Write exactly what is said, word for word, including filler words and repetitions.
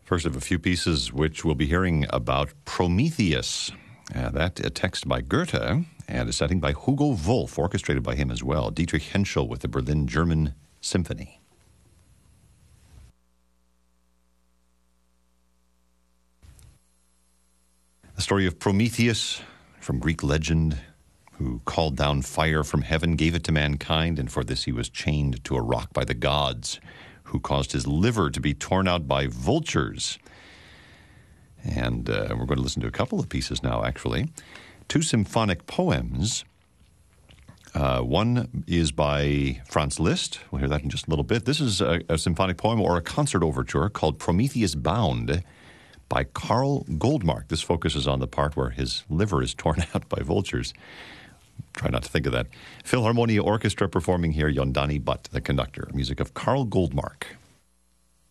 First of a few pieces which we'll be hearing about Prometheus. Uh, that a text by Goethe and a setting by Hugo Wolf, orchestrated by him as well. Dietrich Henschel with the Berlin German Symphony. The story of Prometheus from Greek legend, who called down fire from heaven, gave it to mankind, and for this he was chained to a rock by the gods, who caused his liver to be torn out by vultures. And uh, we're going to listen to a couple of pieces now, actually. Two symphonic poems. Uh, one is by Franz Liszt. We'll hear that in just a little bit. This is a, a symphonic poem or a concert overture called Prometheus Bound by Karl Goldmark. This focuses on the part where his liver is torn out by vultures. Try not to think of that. Philharmonia Orchestra performing here, Yondani Butt, the conductor. Music of Karl Goldmark.